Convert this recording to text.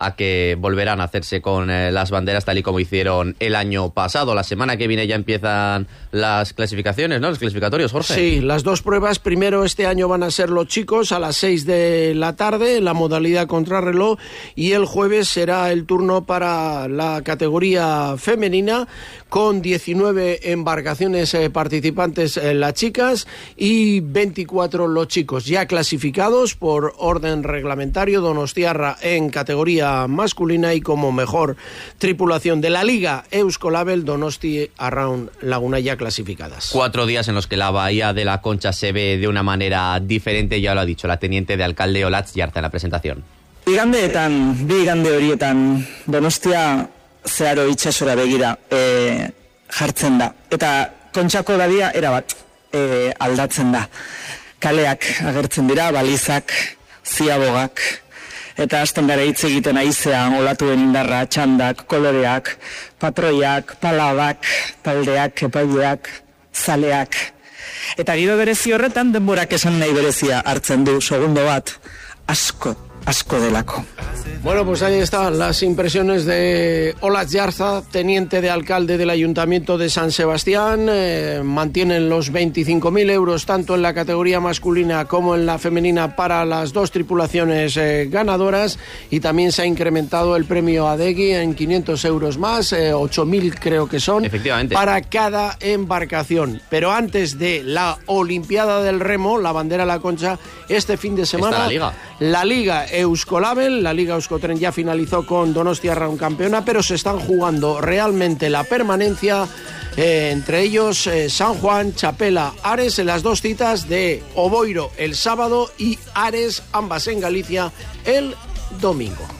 a que volverán a hacerse con las banderas tal y como hicieron el año pasado. La semana que viene ya empiezan las clasificaciones, ¿no? Los clasificatorios, Jorge. Sí, las dos pruebas. Primero este año van a ser los chicos a las 6 de la tarde, la modalidad contrarreloj, y el jueves será el turno para la categoría femenina, con 19 embarcaciones participantes las chicas y 24 los chicos, ya clasificados por orden reglamentario. Donostiarra en categoría masculina y como mejor tripulación de la Liga Euskolabel, Donosti Arraun Laguna, ya clasificadas. 4 días en los que la Bahía de la Concha se ve de una manera diferente, ya lo ha dicho la teniente de alcalde Olatz Yarza en la presentación. Bi igande horietan Donostia zeharo itsasora begira jartzen da. Eta Kontxako badia erabat aldatzen da. Kaleak agertzen dira, balizak, ziabogak, eta hasten gara hitz egiten haizean, olatuen indarra, txandak, koloreak, patroiak, palabak, taldeak, epaileak, zaleak. Eta giro berezi horretan denborak esan nahi berezia hartzen du, segundo bat, asko delako. Bueno, pues ahí están las impresiones de Olatz Yarza, teniente de alcalde del Ayuntamiento de San Sebastián. Mantienen los 25.000 euros tanto en la categoría masculina como en la femenina para las dos tripulaciones ganadoras, y también se ha incrementado el premio Adegui en 500 euros más, 8.000 creo que son, para cada embarcación. Pero antes de la Olimpiada del Remo, la bandera de la Concha, este fin de semana la Liga Euskolabel, la Liga Euskotren ya finalizó con Donostiarra un campeona, pero se están jugando realmente la permanencia, entre ellos San Juan, Chapela, Ares, en las dos citas de Oboiro el sábado y Ares, ambas en Galicia, el domingo.